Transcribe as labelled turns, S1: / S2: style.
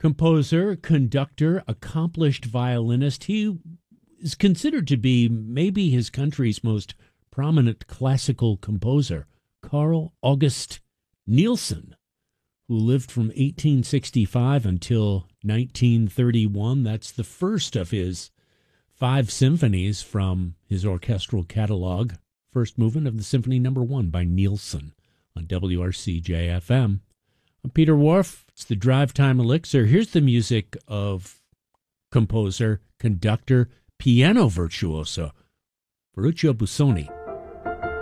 S1: Composer, conductor, accomplished violinist. He is considered to be maybe his country's most prominent classical composer, Carl August Nielsen, who lived from 1865 until 1931. That's the first of his 5 symphonies from his orchestral catalog. First movement of the Symphony No. 1 by Nielsen on WRCJ-FM. I'm Peter Wharf. It's the Drive Time Elixir. Here's the music of composer, conductor, piano virtuoso, Ferruccio Busoni.